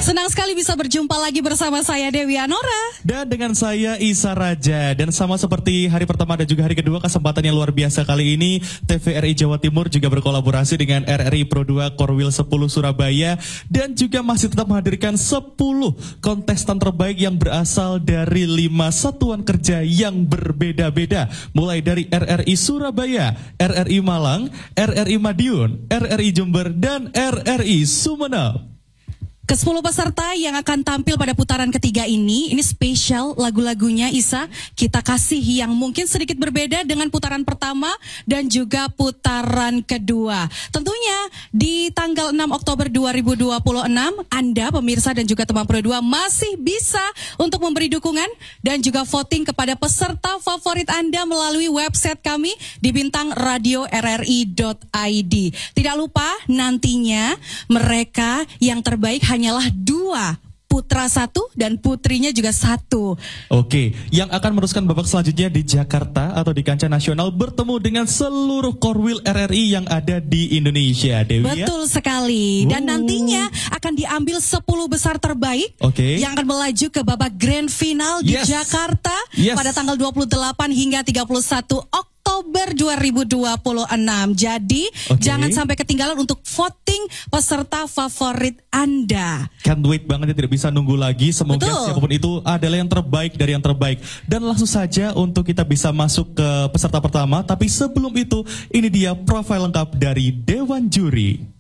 Senang sekali bisa berjumpa lagi bersama saya Dewi Anora. Dan dengan saya Isa Raja. Dan sama seperti hari pertama dan juga hari kedua, kesempatan yang luar biasa kali ini TVRI Jawa Timur juga berkolaborasi dengan RRI Pro 2 Korwil 10 Surabaya. Dan juga masih tetap menghadirkan 10 kontestan terbaik yang berasal dari 5 satuan kerja yang berbeda-beda. Mulai dari RRI Surabaya, RRI Malang, RRI Madiun, RRI Jember, dan RRI Sumeneb. Ke-10 peserta yang akan tampil pada putaran ketiga ini spesial lagu-lagunya Isa. Kita kasih yang mungkin sedikit berbeda dengan putaran pertama dan juga putaran kedua. Tentunya di tanggal 6 Oktober 2026, Anda pemirsa dan juga teman Pro 2 masih bisa untuk memberi dukungan dan juga voting kepada peserta favorit Anda melalui website kami di bintangradioRRI.id. Tidak lupa nantinya mereka yang terbaik hanyalah 2, putra 1 dan putrinya juga 1. Oke, yang akan meneruskan babak selanjutnya di Jakarta atau di kancah nasional bertemu dengan seluruh Korwil RRI yang ada di Indonesia, Dewi. Betul sekali. Dan nantinya akan diambil 10 besar terbaik yang akan melaju ke babak grand final di Jakarta pada tanggal 28 hingga 31 Oktober 2026. Jadi jangan sampai ketinggalan untuk voting peserta favorit Anda. Can't wait banget ya, tidak bisa nunggu lagi. Semoga siapapun itu adalah yang terbaik dari yang terbaik. Dan langsung saja untuk kita bisa masuk ke peserta pertama. Tapi sebelum itu, ini dia profil lengkap dari Dewan Juri.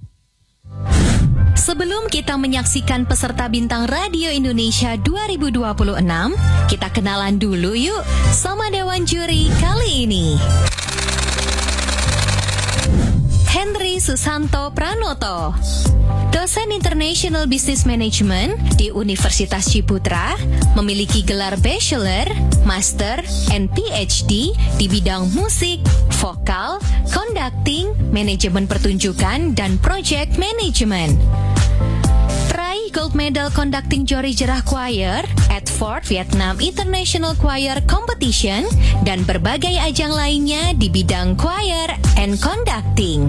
Sebelum kita menyaksikan peserta Bintang Radio Indonesia 2026, kita kenalan dulu yuk sama Dewan Juri kali ini. Henry Susanto Pranoto, dosen International Business Management di Universitas Ciputra, memiliki gelar Bachelor, Master, and PhD di bidang musik, vokal, conducting, manajemen pertunjukan, dan project management. Peraih Gold Medal Conducting Jori Jerah Choir at Fort Vietnam International Choir Competition dan berbagai ajang lainnya di bidang choir and conducting.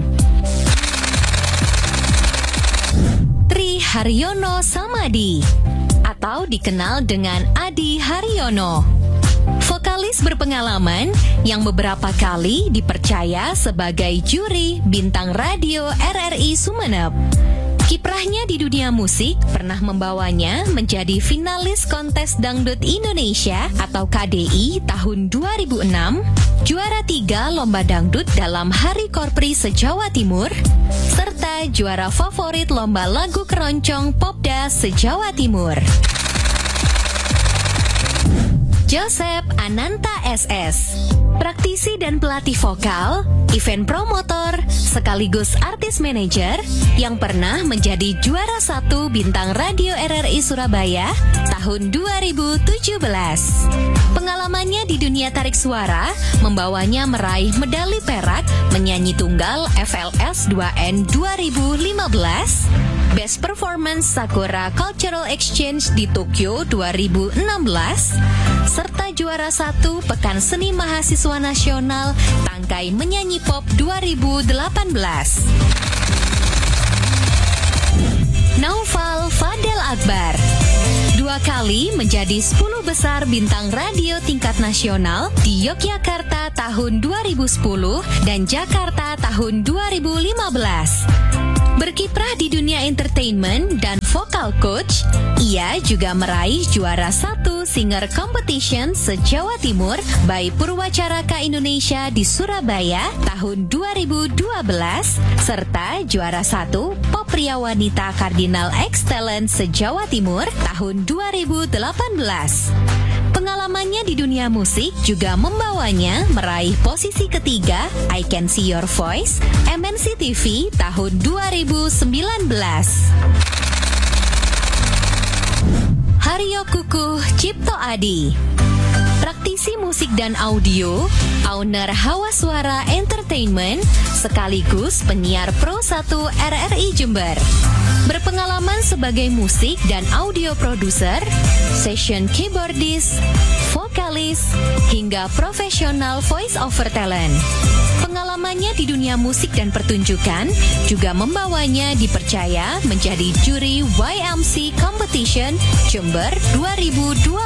Tri Haryono Samadi atau dikenal dengan Adi Haryono, vokalis berpengalaman yang beberapa kali dipercaya sebagai juri Bintang Radio RRI Sumeneb. Kiprahnya di dunia musik pernah membawanya menjadi finalis kontes Dangdut Indonesia atau KDI tahun 2006, juara 3 Lomba Dangdut dalam Hari Korpri se-Jawa Timur, serta juara favorit Lomba Lagu Keroncong Popda se-Jawa Timur. Joseph Ananta SS, praktisi dan pelatih vokal, event promotor, sekaligus artis manajer yang pernah menjadi juara 1 Bintang Radio RRI Surabaya tahun 2017. Pengalamannya di dunia tarik suara membawanya meraih medali perak menyanyi tunggal FLS 2N 2015, Best Performance Sakura Cultural Exchange di Tokyo 2016, serta juara 1 Pekan Seni Mahasiswa Nasional Tangkai Menyanyi Pop 2018. Naufal Fadel Akbar, 2 kali menjadi 10 besar Bintang Radio tingkat nasional di Yogyakarta tahun 2010 dan Jakarta tahun 2015. Berkiprah di dunia entertainment dan vokal coach, ia juga meraih juara 1 singer competition se-Jawa Timur by Purwacaraka Indonesia di Surabaya tahun 2012, serta juara 1 Pop Pria Wanita Kardinal X Talent se-Jawa Timur tahun 2018. Pengalamannya di dunia musik juga membawanya meraih posisi ketiga I Can See Your Voice MNC TV tahun 2019. Haryo Kukuh Cipto Adi, praktisi musik dan audio, owner Hawa Suara Entertainment, sekaligus penyiar Pro 1 RRI Jember. Berpengalaman sebagai musik dan audio produser, session keyboardist, vokalis, hingga profesional voice over talent. Pengalamannya di dunia musik dan pertunjukan juga membawanya dipercaya menjadi juri YMC Competition Jember 2020.